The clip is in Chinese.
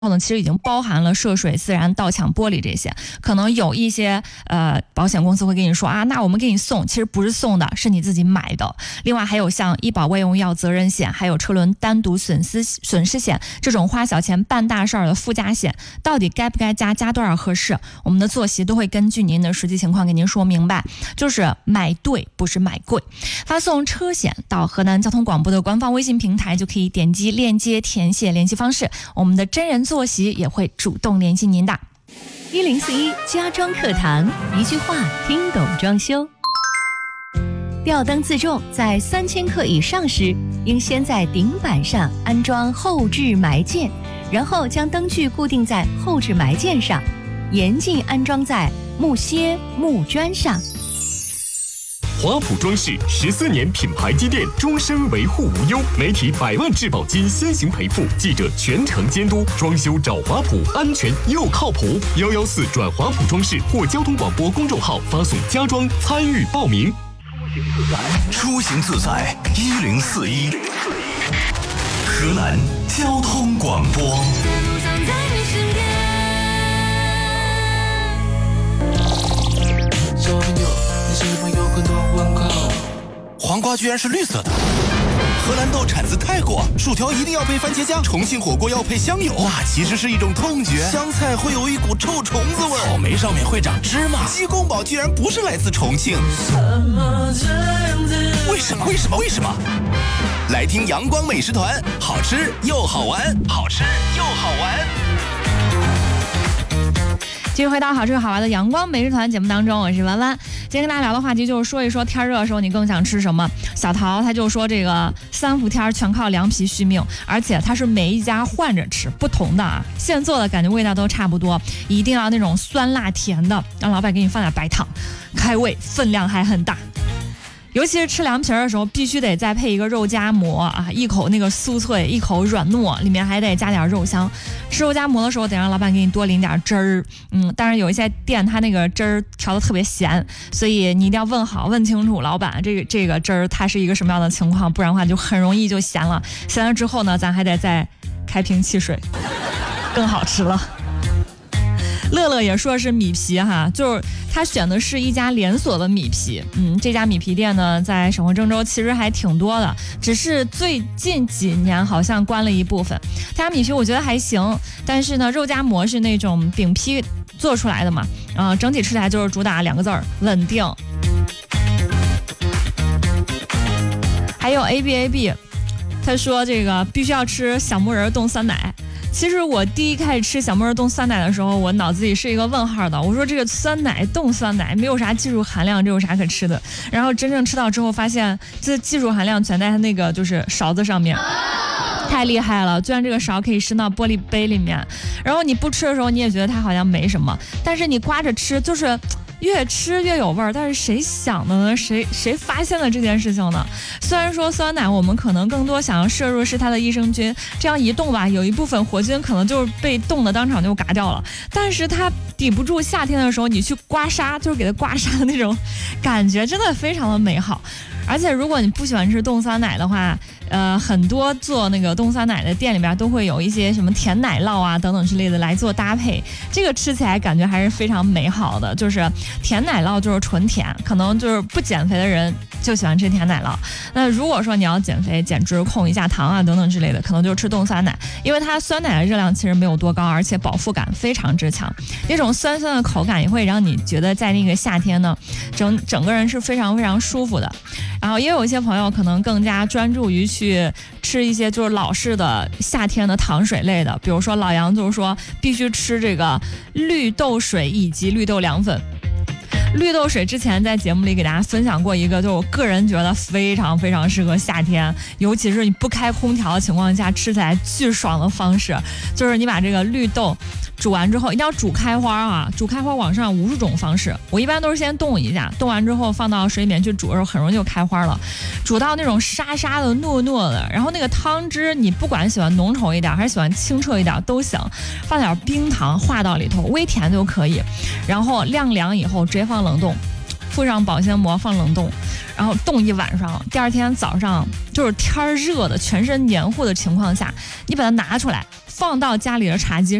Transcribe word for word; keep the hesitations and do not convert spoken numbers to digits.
后呢，其实已经包含了涉水、自燃、盗抢、玻璃这些。可能有一些呃保险公司会跟你说啊，那我们给你送，其实不是送的，是你自己买的。另外还有像医保外用药责任险，还有车轮单独损失损失险这种花小钱办大事儿的附加险，到底该不该加，加多少合适？我们的作息都会根据您的实际情况给您说明白，就是买对不是买贵。发送车险到河南交通广播的官方微信平台，就可以点击链接填写联系方式，我们的真人作息也会主动联系您的。 一零四一家装课堂，一句话听懂装修。吊灯自重在三千克以上时，应先在顶板上安装后置埋件，然后将灯具固定在后置埋件上，严禁安装在木楔、木砖上。 华普装饰十四年品牌积淀，终身维护无忧，媒体百万质保金先行赔付，记者全程监督，装修找华普，安全又靠谱。幺幺四转华普装饰或交通广播公众号发送家装参与报名。 出行自在一零四一，河南交通广播。 黄瓜居然是绿色的，荷兰豆产自泰国，薯条一定要配番茄酱，重庆火锅要配香油，辣其实是一种痛觉，香菜会有一股臭虫子味，草莓上面会长芝麻，鸡公煲居然不是来自重庆，为什么？为什么？为什么？来听阳光美食团，好吃又好玩，好吃又好玩。 继续回到好吃好玩的阳光美食团节目当中，我是弯弯。今天跟大家聊的话题就是说一说天热的时候你更想吃什么。小桃他就说这个三伏天全靠凉皮续命，而且它是每一家换着吃，不同的啊，现做的感觉味道都差不多，一定要那种酸辣甜的，让老板给你放点白糖，开胃，分量还很大。尤其是吃凉皮的时候，必须得再配一个肉夹馍啊，一口那个酥脆，一口软糯，里面还得加点肉香。吃肉夹馍的时候，得让老板给你多淋点汁儿，嗯，但是有一些店它那个汁儿调的特别咸，所以你一定要问好，问清楚老板这个这个汁儿它是一个什么样的情况，不然的话就很容易就咸了。咸了之后呢，咱还得再开瓶汽水，更好吃了。乐乐也说是米皮哈，就是他选的是一家连锁的米皮，嗯，这家米皮店呢在省会郑州其实还挺多的，只是最近几年好像关了一部分。他家米皮我觉得还行，但是呢肉夹馍是那种饼皮做出来的嘛，呃，整体吃起来就是主打两个字儿稳定。还有 A B A B， 他说这个必须要吃小木人冻酸奶。其实我第一开始吃小木人冻酸奶的时候，我脑子里是一个问号的。我说这个酸奶冻酸奶没有啥技术含量，这有啥可吃的？然后真正吃到之后，发现这技术含量全在它那个就是勺子上面，太厉害了！居然这个勺可以伸到玻璃杯里面，然后你不吃的时候，你也觉得它好像没什么，但是你刮着吃就是。越吃越有味儿，但是谁想的呢？谁谁发现了这件事情呢？虽然说酸奶我们可能更多想要摄入是它的益生菌，这样一冻吧，有一部分活菌可能就是被冻的当场就嘎掉了，但是它抵不住夏天的时候你去刮痧，就是给它刮痧的那种感觉，真的非常的美好。而且如果你不喜欢吃冻酸奶的话，呃，很多做那个冻酸奶的店里边都会有一些什么甜奶酪啊等等之类的来做搭配，这个吃起来感觉还是非常美好的。就是甜奶酪就是纯甜，可能就是不减肥的人就喜欢吃甜奶酪。那如果说你要减肥减脂控一下糖啊等等之类的，可能就吃冻酸奶，因为它酸奶的热量其实没有多高，而且饱腹感非常之强，那种酸酸的口感也会让你觉得在那个夏天呢，整整个人是非常非常舒服的。然后也有一些朋友可能更加专注于去吃一些就是老式的夏天的糖水类的，比如说老杨就是说必须吃这个绿豆水以及绿豆凉粉。绿豆水之前在节目里给大家分享过一个，就我个人觉得非常非常适合夏天，尤其是你不开空调的情况下吃起来巨爽的方式，就是你把这个绿豆煮完之后一定要煮开花啊！煮开花网上无数种方式，我一般都是先冻一下，冻完之后放到水里面去煮的时候，很容易就开花了。煮到那种沙沙的、糯糯的，然后那个汤汁你不管喜欢浓稠一点还是喜欢清澈一点都行，放点冰糖化到里头，微甜就可以。然后晾凉以后直接放冷冻，敷上保鲜膜放冷冻，然后冻一晚上，第二天早上就是天热的全身黏糊的情况下，你把它拿出来放到家里的茶几